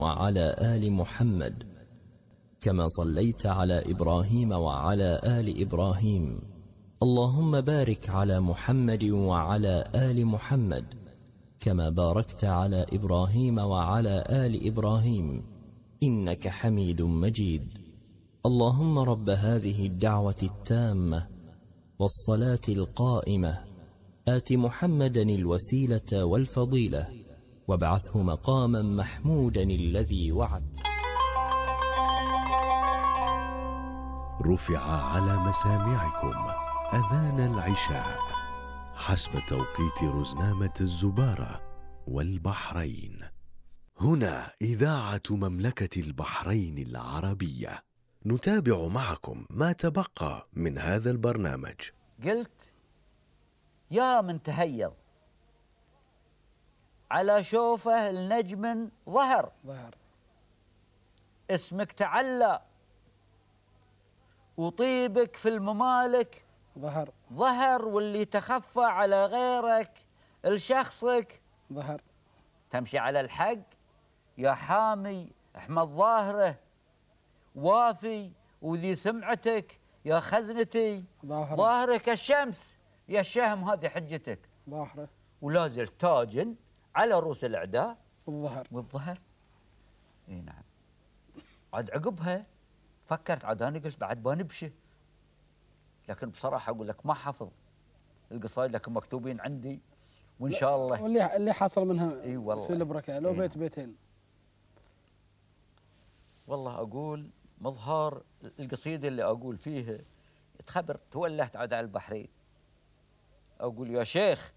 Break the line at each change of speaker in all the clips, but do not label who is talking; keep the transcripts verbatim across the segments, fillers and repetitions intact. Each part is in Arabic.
وعلى آل محمد كما صليت على إبراهيم وعلى آل إبراهيم. اللهم بارك على محمد وعلى آل محمد كما باركت على إبراهيم وعلى آل إبراهيم إنك حميد مجيد. اللهم رب هذه الدعوة التامة والصلاة القائمة آت محمدا الوسيلة والفضيلة وابعثه مقاما محمودا الذي وعدت.
رفع على مسامعكم أذان العشاء حسب توقيت رزنامة الزبارة والبحرين. هنا إذاعة مملكة البحرين العربية. نتابع معكم ما تبقى من هذا البرنامج.
قلت يا من تهيض على شوفه النجم ظهر
ظهر
اسمك تعلى وطيبك في الممالك
ظهر
ظهر واللي تخفى على غيرك لشخصك
ظهر.
تمشي على الحق يا حامي احمد ظاهره وافي وذي سمعتك يا خزنتي
ظاهره
ظاهرك الشمس يا الشهم هذه حجتك
ظاهره
ولازل تاج على رؤوس الاعداء
والظهر
والظهر. اي نعم. عاد عقبها فكرت عاد انا قلت بعد بنبشه، لكن بصراحه اقول لك ما حافظ القصايد لكن مكتوبين عندي وان شاء الله.
واللي اللي حصل منها
اي والله
في البركه لو
إيه
بيت بيتين.
والله اقول مظهر القصيده اللي اقول فيها تخبر تولهت عاد على البحرين. اقول يا شيخ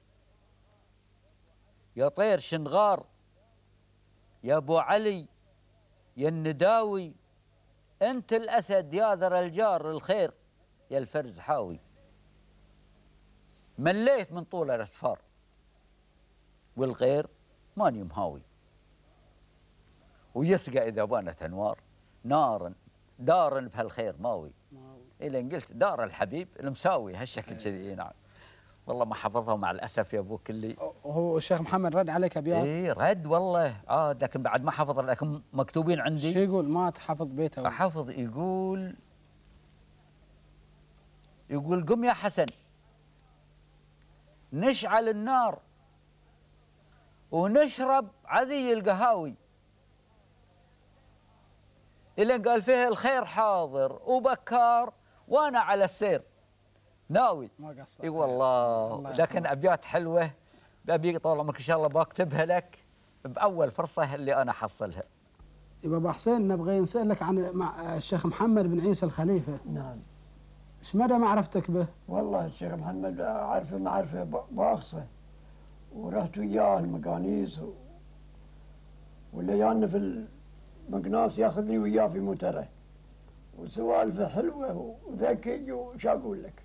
يا طير شنغار يا ابو علي يا النداوي انت الاسد يا ذر الجار الخير يا الفرز حاوي. مليت من طول الاسفار والغير ماني مهاوي. ويسقى اذا بانت انوار نارا دارا بهالخير ماوي. الى ان قلت دار الحبيب المساوي هالشكل كذي. نعم والله ما حفظها مع الاسف يا ابوك اللي
وهو الشيخ محمد رد عليك ابيات؟
اي رد والله عاد لكن بعد ما حفظ لكن مكتوبين عندي.
شو يقول ما تحفظ بيته؟
احفظ. يقول يقول قم يا حسن نشعل النار ونشرب عذي القهاوي. إلين قال فيها الخير حاضر وبكار وانا على السير ناوي.
ما قصر.
اي والله لكن ابيات حلوه ابي طول عمرك ان شاء الله بكتبها لك باول فرصه اللي انا احصلها.
يبقى ابو حسين نبغى نسالك عن مع الشيخ محمد بن عيسى الخليفه.
نعم.
ايش مدى معرفتك به؟
والله الشيخ محمد اعرفه معرفه باخصه ورحت وياه المقانيس و... واللي في المقناص ياخذني وياه في موتره وسوالفه حلوه وذكي وش اقول لك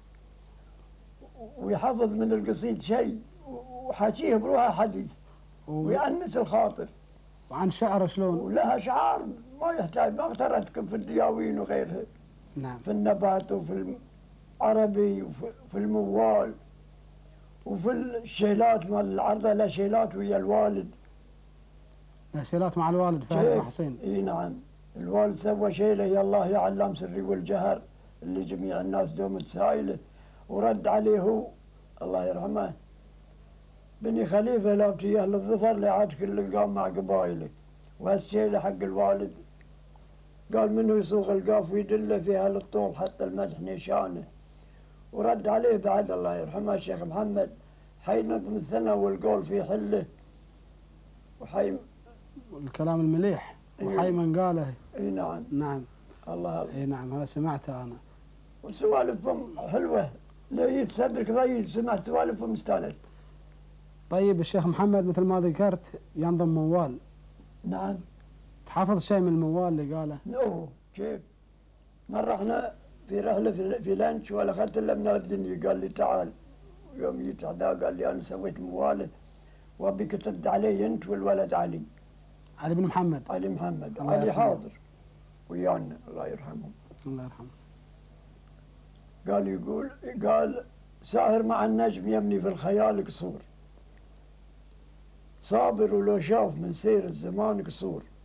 ويحفظ من القصيد شيء وحاكيه بروحه حديث ويأنس الخاطر.
وعن شعره شلون؟
ولها اشعار ما يحتاج ما اقترتكم في الدياوين وغيرها.
نعم.
في النبات وفي العربي وفي الموال وفي الشيلات مال العرضه لا شيلات ويا الوالد.
لا شيلات مع الوالد فهد ابو حسين.
اي نعم. الوالد سوى شيله يا الله يا علام سري والجهر اللي جميع الناس دوم تسايله ورد عليه هو الله يرحمه بني خليفه لابتي اهل الظفر لعاد كل قام مع قبايله وهالشيله حق الوالد قال منه يصوغ القاف ويدله في اهل الطول حتى المدح نشانه ورد عليه بعد الله يرحمه الشيخ محمد حي نظم الثنى والقول في حله وحي
الكلام المليح وحي من قاله.
اي نعم.
نعم.
الله
اي نعم هذا سمعته انا.
وسوالفهم حلوه لو يتصدرك ضيق سمعت سوالفهم استانست.
طيب الشيخ محمد مثل ما ذكرت ينظم موال.
نعم.
تحافظ شيء من الموال اللي قاله؟
اوه كيف؟ مرة احنا في رحلة في, في لانش ولا اخذت الا من الدنيا قال لي تعال يوم جيت عدا قال لي انا سويت مواله وابيك ترد علي انت والولد علي.
علي بن محمد.
علي محمد. علي حاضر ويانا الله يرحمهم.
الله يرحمه.
قال يقول قال ساهر مع النجم يمني في الخيال قصور صابر ولو شاف من سير الزمان قصور